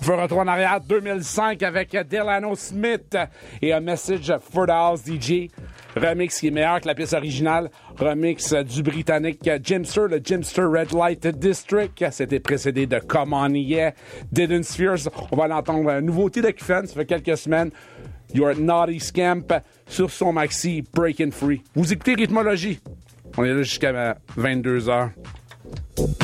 Retour en arrière 2005 avec Delano Smith et A Message for the House DJ. Remix qui est meilleur que la pièce originale. Remix du Britannique Jimster, le Jimster Red Light District. C'était précédé de Come On Yeah, Didn't Spheres. On va l'entendre. Nouveauté d'Acufan, ça fait quelques semaines. Your Naughty Scamp sur son maxi Breaking Free. Vous écoutez Rythmologie. On est là jusqu'à 22h.